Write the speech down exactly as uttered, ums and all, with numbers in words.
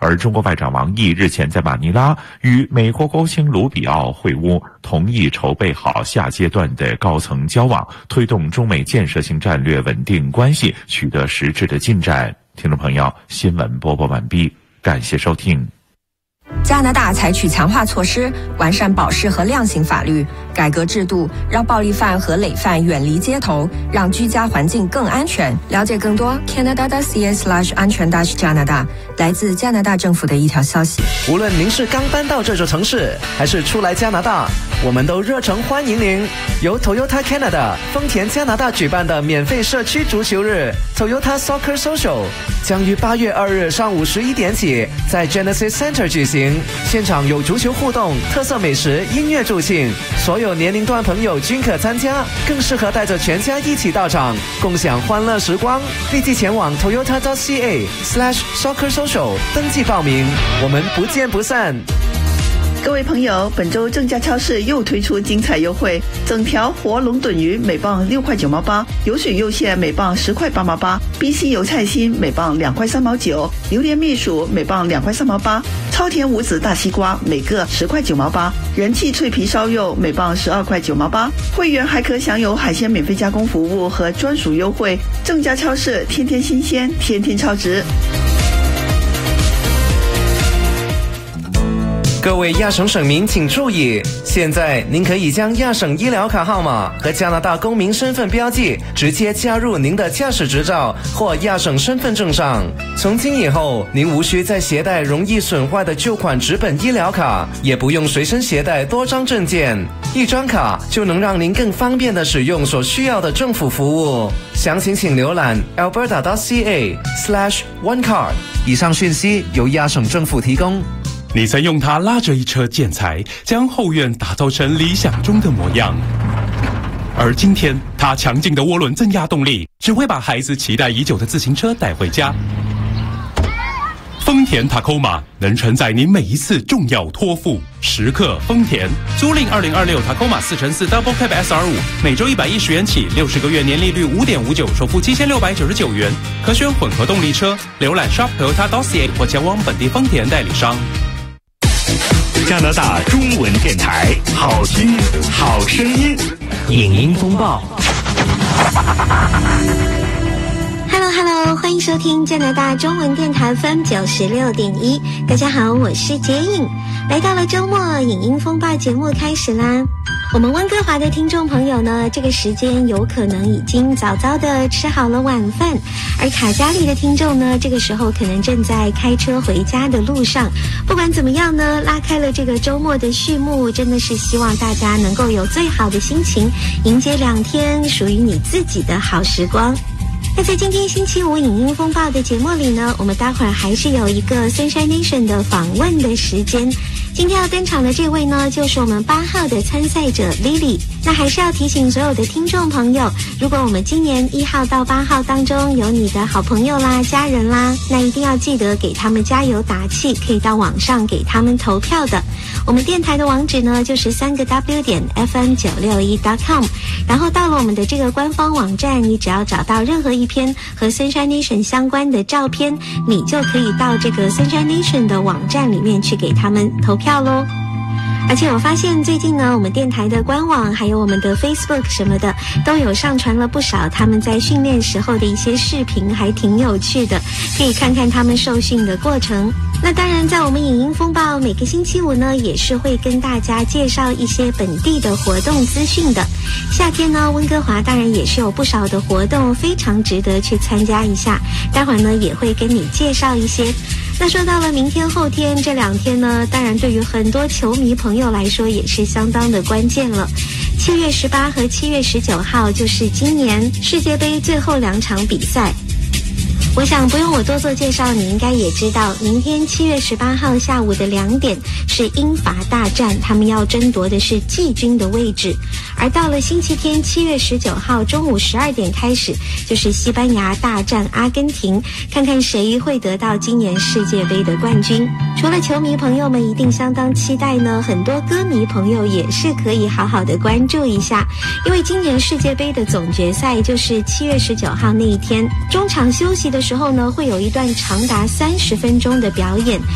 而中国外长王毅日前在马尼拉与美国国务卿卢比奥会晤，同意筹备好下阶段的高层交往，推动中美建设性战略稳定关系取得实质的进展。听众朋友，新闻播报完毕，感谢收听。 加拿大采取强化措施，完善保释和量刑法律，改革制度，让暴力犯和累犯远离街头，让居家环境更安全。了解更多 Canada.ca slash 安全 dash 加拿大，来自加拿大政府的一条消息。 无论您是刚搬到这座城市，还是初来加拿大，我们都热诚欢迎您。由 Toyota Canada 丰田加拿大举办的免费社区足球日 Toyota Soccer Social 将于八月二日上午十一点起在 Genesis Center 举行。现场有足球互动、特色美食、音乐助兴，所有年龄段朋友均可参加，更适合带着全家一起到场，共享欢乐时光。立即前往 toyota.ca slash soccer social 登记报名，我们不见不散。 各位朋友，本周正佳超市又推出精彩优惠，整条活龙趸鱼每磅六块九毛八，有水柚蟹每磅十块八毛八，冰西油菜心每磅两块三毛九，榴莲蜜薯每磅两块三毛八，超甜无籽大西瓜每个十块九毛八，人气脆皮烧肉每磅十二块九毛八。会员还可享有海鲜免费加工服务和专属优惠。正佳超市，天天新鲜，天天超值。 各位亚省省民请注意，现在您可以将亚省医疗卡号码和加拿大公民身份标记直接加入您的驾驶执照或亚省身份证上。从今以后，您无需再携带容易损坏的旧款纸本医疗卡，也不用随身携带多张证件，一张卡就能让您更方便地使用所需要的政府服务。详情请浏览 alberta.ca slash one card。以上讯息由亚省政府提供。 你曾用它拉着一车建材，将后院打造成理想中的模样。而今天，它强劲的涡轮增压动力，只会把孩子期待已久的自行车带回家。丰田 Tacoma 能承载您每一次重要托付，时刻丰田。租赁二零二六 Tacoma 四乘四 Double Cab S R 五，每周一百一十元起，六十个月年利率五点五九，首付七千六百九十九元，可选混合动力车。浏览 shop toyota.ca 或前往本地丰田代理商。 加拿大中文电台，好听好声音， 影音风暴。 Hello Hello， 欢迎收听加拿大中文电台 F M 九十六点一。大家好，我是杰颖。来到了周末，影音风暴节目开始啦。我们温哥华的听众朋友呢，这个时间有可能已经早早的吃好了晚饭，而卡加利的听众呢，这个时候可能正在开车回家的路上。不管怎么样呢，拉开了这个周末的序幕，真的是希望大家能够有最好的心情，迎接两天属于你自己的好时光。那在今天星期五影音风暴的节目里呢，我们待会儿还是有一个 Sunshine Nation 的访问的时间。今天要登场的这位呢，就是我们八号的参赛者 Lily。那还是要提醒所有的听众朋友，如果我们今年一号到八号当中有你的好朋友啦、家人啦，那一定要记得给他们加油打气，可以到网上给他们投票的。我们电台的网址呢，就是三个 W 点 F M 九六一 dot com， 然后到了我们的这个官方网站，你只要找到任何一篇和 Sunshine Nation 相关的照片，你就可以到这个 Sunshine Nation 的网站里面去给他们投票咯。而且我发现最近呢，我们电台的官网还有我们的 Facebook 什么的都有上传了不少他们在训练时候的一些视频，还挺有趣的，可以看看他们受训的过程。那当然在我们影音风暴每个星期五呢，也是会跟大家介绍一些本地的活动资讯的。夏天呢，温哥华当然也是有不少的活动，非常值得去参加一下，待会儿呢也会跟你介绍一些。那说到了明天后天这两天呢，当然对于很多球迷朋友来说也是相当的关键了。七月十八和七月十九号就是今年世界杯最后两场比赛。我想不用我多做介绍，你应该也知道，明天七月十八号下午的两点是英法大战，他们要争夺的是季军的位置。而到了星期天七月十九号中午十二点开始，就是西班牙大战阿根廷，看看谁会得到今年世界杯的冠军。除了球迷朋友们一定相当期待呢，很多歌迷朋友也是可以好好的关注一下，因为今年世界杯的总决赛就是七月十九号那一天，中场休息的时候呢，会有一段长达三十分钟的表演，